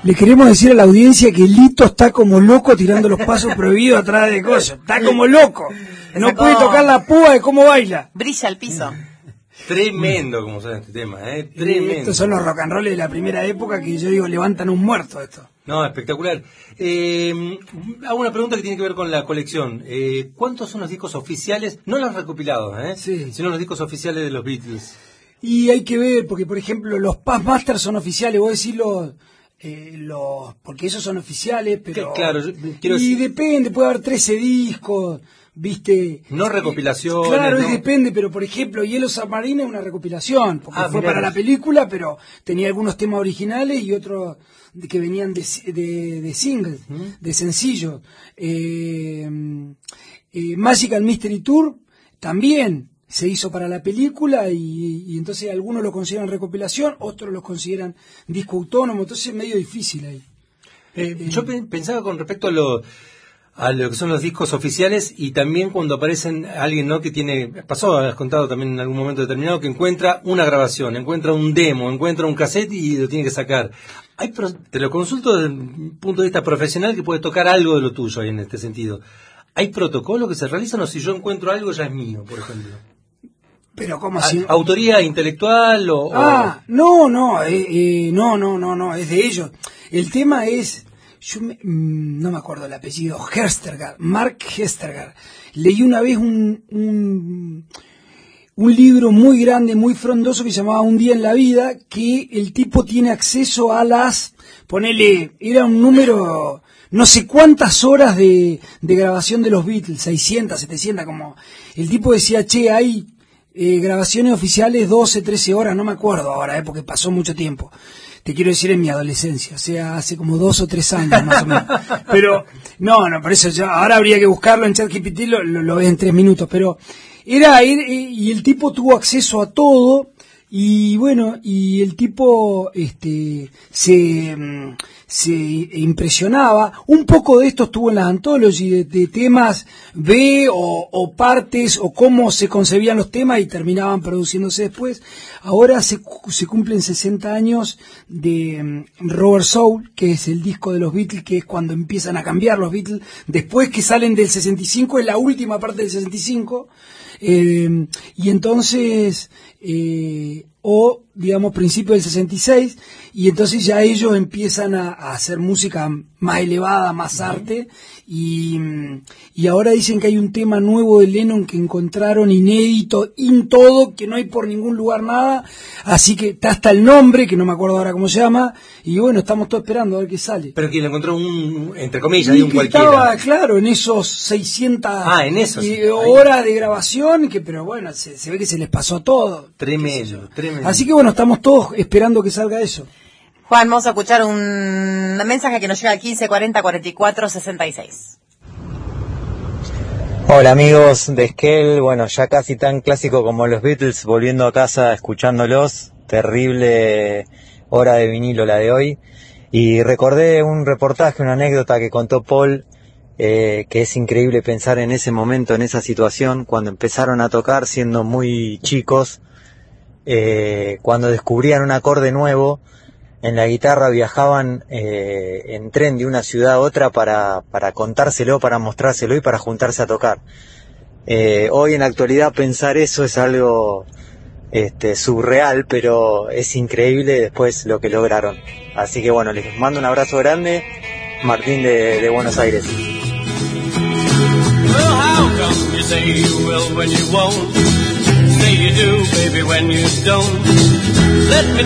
Le queremos decir a la audiencia que Lito está como loco tirando los pasos prohibidos atrás de cosas. Está como loco. No puede tocar la púa de cómo baila. Brilla el piso. Tremendo como suena este tema, tremendo. Estos son los rock and roll de la primera época que yo digo levantan un muerto esto. No, espectacular. Hago una pregunta que tiene que ver con la colección. ¿Cuántos son los discos oficiales? No los recopilados, sí, sino los discos oficiales de los Beatles. Y hay que ver, porque por ejemplo los Past Masters son oficiales, vos decís porque esos son oficiales, pero... Claro, depende, puede haber 13 discos, ¿viste? No recopilaciones. Claro, no. Depende, pero por ejemplo, Yellow Submarine es una recopilación, porque fue para la película, pero tenía algunos temas originales y otros que venían de singles, de sencillos. Magical Mystery Tour también se hizo para la película y entonces algunos lo consideran recopilación, otros lo consideran disco autónomo, entonces es medio difícil ahí. Yo pensaba con respecto a lo que son los discos oficiales y también cuando aparecen alguien, ¿no? Que has contado también en algún momento determinado, que encuentra una grabación, encuentra un demo, encuentra un cassette y lo tiene que sacar. Te lo consulto desde un punto de vista profesional que puede tocar algo de lo tuyo ahí en este sentido. ¿Hay protocolos que se realizan o si yo encuentro algo ya es mío, por ejemplo? Pero ¿cómo así? ¿Autoría intelectual no, es de ellos. El tema es, no me acuerdo el apellido, Mark Hestergaard. Leí una vez un libro muy grande, muy frondoso que se llamaba Un día en la vida, que el tipo tiene acceso a era un número, no sé cuántas horas de grabación de los Beatles, 600, 700, como el tipo decía, hay grabaciones oficiales 12, 13 horas, no me acuerdo ahora, porque pasó mucho tiempo. Te quiero decir en mi adolescencia, o sea, hace como 2 o 3 años más o menos. Pero, por eso ahora habría que buscarlo en ChatGPT, lo ves en 3 minutos, pero y el tipo tuvo acceso a todo, y bueno, y el tipo, se impresionaba. Un poco de esto estuvo en las anthology de temas B o partes o cómo se concebían los temas y terminaban produciéndose después. Ahora se cumplen 60 años de Rubber Soul, que es el disco de los Beatles, que es cuando empiezan a cambiar los Beatles. Después que salen del 65, es la última parte del 65. Y entonces, principio del 66, y entonces ya ellos empiezan a hacer música más elevada, más arte, y ahora dicen que hay un tema nuevo de Lennon que encontraron inédito, todo, que no hay por ningún lugar nada, así que está hasta el nombre, que no me acuerdo ahora cómo se llama, y bueno, estamos todos esperando a ver qué sale. Pero que le encontró entre comillas, de un cualquiera. Estaba, claro, en esos 600 horas de grabación, pero bueno, se ve que se les pasó todo. Tremendo. Así que bueno, estamos todos esperando que salga eso. Juan, vamos a escuchar un mensaje que nos llega al 1540 44 66. Hola amigos de Esquel, bueno, ya casi tan clásico como los Beatles, volviendo a casa escuchándolos, terrible hora de vinilo la de hoy, y recordé un reportaje, una anécdota que contó Paul, que es increíble pensar en ese momento, en esa situación, cuando empezaron a tocar siendo muy chicos, cuando descubrían un acorde nuevo, en la guitarra viajaban en tren de una ciudad a otra para contárselo, para mostrárselo y para juntarse a tocar. Hoy en la actualidad pensar eso es algo surreal, pero es increíble después lo que lograron. Así que bueno, les mando un abrazo grande, Martín de Buenos Aires. Well, how come you say you will when you won't? Say you do, baby, when you don't. Let me